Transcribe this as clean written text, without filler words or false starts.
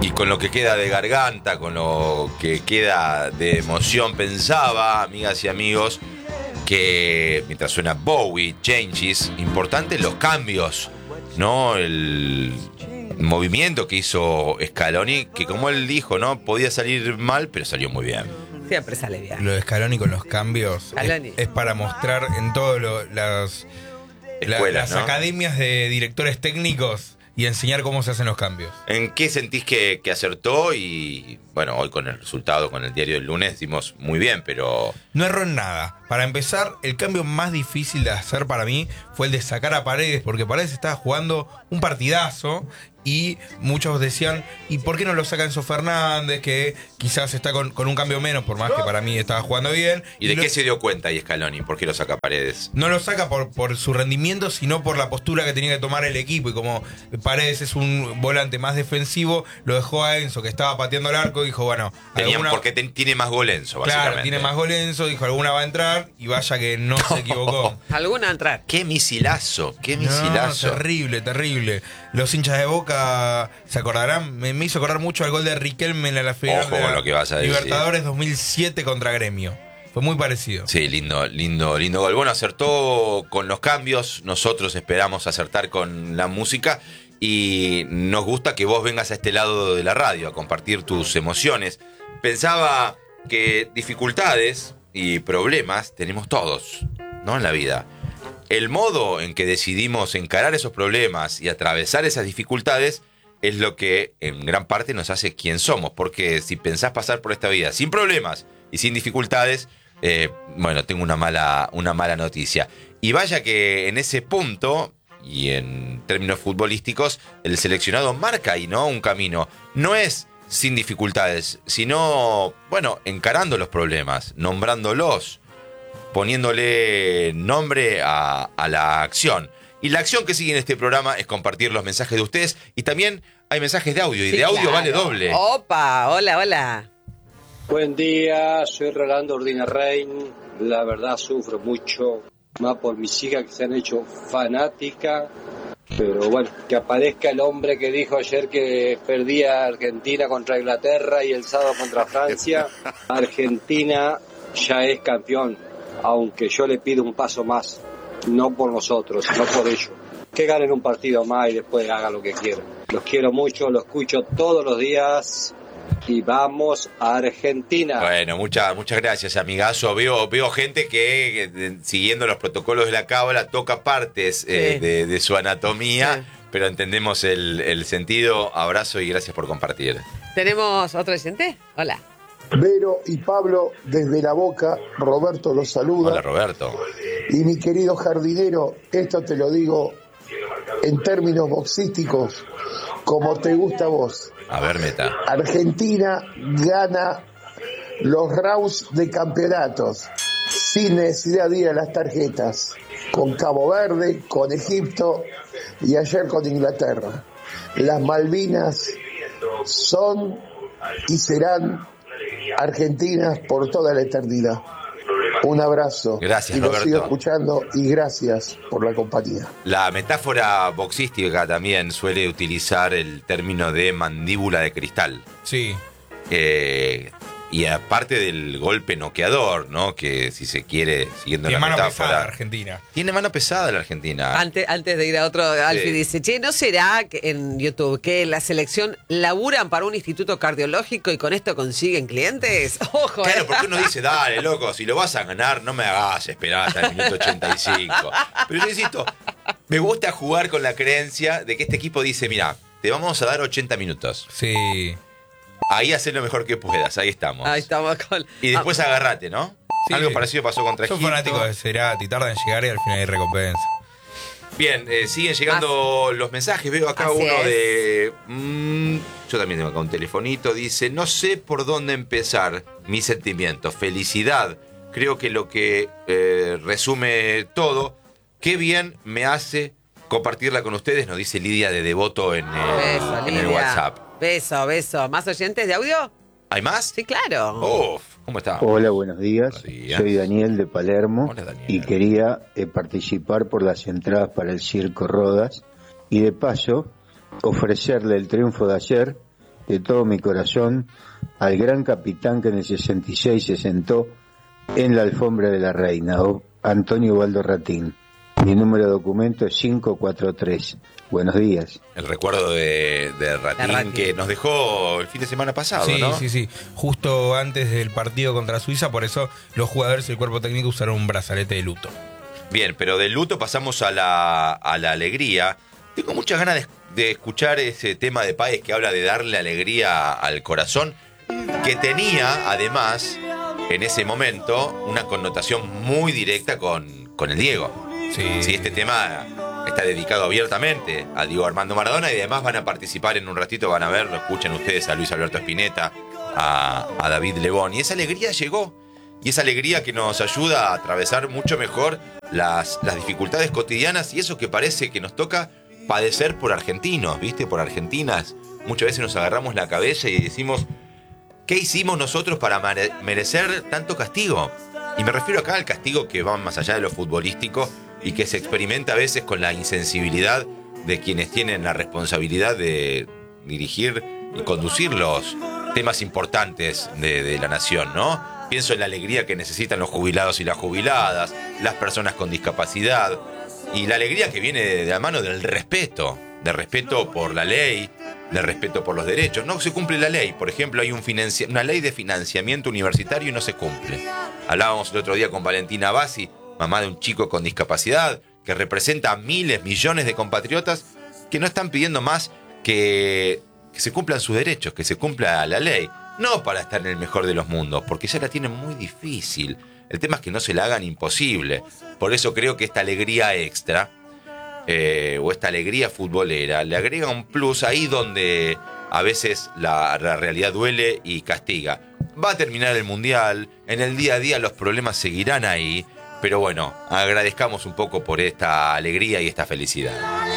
Y con lo que queda de garganta, con lo que queda de emoción, pensaba, amigas y amigos, que mientras suena Bowie, Changes, importantes los cambios, ¿no? El movimiento que hizo Scaloni, que como él dijo, ¿no? Podía salir mal, pero salió muy bien. Siempre sale bien. Lo de Scaloni con los cambios es para mostrar en todas las Escuelas, ¿no? academias de directores técnicos y enseñar cómo se hacen los cambios. ¿En qué sentís que acertó? Y bueno, hoy con el resultado, con el diario del lunes, decimos muy bien, pero... No erró en nada. Para empezar, el cambio más difícil de hacer para mí fue el de sacar a Paredes, porque Paredes estaba jugando un partidazo y muchos decían, ¿y por qué no lo saca Enzo Fernández? Que quizás está con un cambio menos, por más que para mí estaba jugando bien. ¿Y de qué se dio cuenta ahí Scaloni? ¿Por qué lo saca Paredes? No lo saca por su rendimiento, sino por la postura que tenía que tomar el equipo. Y como Paredes es un volante más defensivo, lo dejó a Enzo, que estaba pateando el arco, y dijo, bueno... Porque tiene más gol Enzo, básicamente. Claro, tiene más gol Enzo, dijo, alguna va a entrar, y vaya que no se equivocó. Alguna a entrar. ¡Qué misilazo! ¡Qué No, misilazo! terrible, terrible. Los hinchas de Boca se acordarán, me hizo acordar mucho al gol de Riquelme en la final Ojo de con lo que vas a decir. Libertadores 2007 contra Gremio. Fue muy parecido. Sí, lindo gol. Bueno, acertó con los cambios, nosotros esperamos acertar con la música y nos gusta que vos vengas a este lado de la radio a compartir tus emociones. Pensaba que dificultades y problemas tenemos todos, ¿no? En la vida. El modo en que decidimos encarar esos problemas y atravesar esas dificultades es lo que en gran parte nos hace quien somos. Porque si pensás pasar por esta vida sin problemas y sin dificultades, bueno, tengo una mala noticia. Y vaya que en ese punto, y en términos futbolísticos, el seleccionado marca ahí, ¿no? Un camino. No es sin dificultades, sino, bueno, encarando los problemas, nombrándolos, poniéndole nombre a la acción. Y la acción que sigue en este programa es compartir los mensajes de ustedes. Y también hay mensajes de audio. Y de audio vale doble. Opa, hola. Buen día, soy Rolando Ordina Rein. La verdad sufro mucho, más por mis hijas que se han hecho fanáticas. Pero bueno, que aparezca el hombre que dijo ayer que perdía Argentina contra Inglaterra y el sábado contra Francia. Argentina ya es campeón, aunque yo le pido un paso más, no por nosotros, sino por ellos. Que ganen un partido más y después hagan lo que quieran. Los quiero mucho, los escucho todos los días y vamos a Argentina. Bueno, muchas gracias, amigazo. Veo gente que siguiendo los protocolos de la cábala toca partes de su anatomía, pero entendemos el sentido. Abrazo y gracias por compartir. ¿Tenemos otro oyente? Hola. Vero y Pablo desde La Boca, Roberto los saluda. Hola, Roberto. Y mi querido jardinero, esto te lo digo en términos boxísticos, como te gusta a vos. A ver, meta. Argentina gana los rounds de campeonatos sin necesidad de ir a las tarjetas, con Cabo Verde, con Egipto y ayer con Inglaterra. Las Malvinas son y serán argentinas por toda la eternidad. Un abrazo. Gracias, y lo Roberto. sigo escuchando y gracias por la compañía. La metáfora boxística también suele utilizar el término de mandíbula de cristal. Sí. Y aparte del golpe noqueador, ¿no? Que si se quiere, siguiendo Tiene la mano metáfora. pesada Argentina. Tiene mano pesada la Argentina. Antes de ir a otro, Alfie dice, che, ¿no será que en YouTube que la selección laburan para un instituto cardiológico y con esto consiguen clientes? Ojo, Claro, porque uno dice, dale, loco, si lo vas a ganar, no me hagas esperar hasta el minuto 85. Pero yo insisto, me gusta jugar con la creencia de que este equipo dice, mira, te vamos a dar 80 minutos. Sí. Ahí haces lo mejor que puedas, ahí estamos. Ahí estamos con... Y después agarrate, ¿no? Sí. Algo parecido pasó contra Son Egipto. fanáticos de Cerati, tardan en llegar y al final hay recompensa. Bien, siguen llegando los mensajes. Veo acá Así uno es. de... yo también tengo acá un telefonito. Dice, no sé por dónde empezar mis sentimientos. Felicidad. Creo que lo que resume todo. Qué bien me hace compartirla con ustedes, nos dice Lidia de Devoto en Beso, el Lidia. WhatsApp. Beso. ¿Más oyentes de audio? ¿Hay más? Sí, claro. Uf, ¿cómo está? Hola, buenos días. Buenos días. Soy Daniel de Palermo. Hola, Daniel. Y quería participar por las entradas para el Circo Rodas y de paso ofrecerle el triunfo de ayer de todo mi corazón al gran capitán que en el 66 se sentó en la alfombra de la reina, Antonio Baldo Ratín. Mi número de documento es 543. Buenos días. El recuerdo de Ratín que nos dejó el fin de semana pasado, Sí, ¿no? sí. Justo antes del partido contra Suiza, por eso los jugadores y el cuerpo técnico usaron un brazalete de luto. Bien, pero del luto pasamos a la alegría. Tengo muchas ganas de escuchar ese tema de Páez que habla de darle alegría al corazón, que tenía, además, en ese momento, una connotación muy directa con el Diego. Sí, este tema está dedicado abiertamente a Diego Armando Maradona y además van a participar en un ratito, van a ver, lo escuchan ustedes, a Luis Alberto Spinetta, a David Lebón. Y esa alegría llegó, y esa alegría que nos ayuda a atravesar mucho mejor las dificultades cotidianas y eso que parece que nos toca padecer por argentinos, ¿viste? Por argentinas. Muchas veces nos agarramos la cabeza y decimos, ¿qué hicimos nosotros para merecer tanto castigo? Y me refiero acá al castigo que va más allá de lo futbolístico y que se experimenta a veces con la insensibilidad de quienes tienen la responsabilidad de dirigir y conducir los temas importantes de la nación, ¿no? Pienso en la alegría que necesitan los jubilados y las jubiladas, las personas con discapacidad, y la alegría que viene de la mano del respeto por la ley, del respeto por los derechos. No se cumple la ley, por ejemplo, hay una ley de financiamiento universitario y no se cumple. Hablábamos el otro día con Valentina Bassi, mamá de un chico con discapacidad, que representa a miles, millones de compatriotas que no están pidiendo más que se cumplan sus derechos, que se cumpla la ley. No para estar en el mejor de los mundos, porque ya la tienen muy difícil. El tema es que no se la hagan imposible. Por eso creo que esta alegría extra, o esta alegría futbolera, le agrega un plus ahí donde a veces la realidad duele y castiga. Va a terminar el Mundial, en el día a día los problemas seguirán ahí, pero bueno, agradezcamos un poco por esta alegría y esta felicidad.